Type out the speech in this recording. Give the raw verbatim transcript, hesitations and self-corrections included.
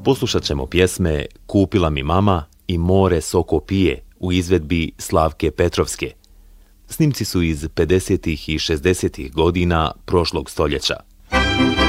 Poslušat ćemo pjesme Kupila mi mama i More soko pije u izvedbi Slavke Petrovske. Snimci su iz pedesetih i šezdesetih godina prošlog stoljeća.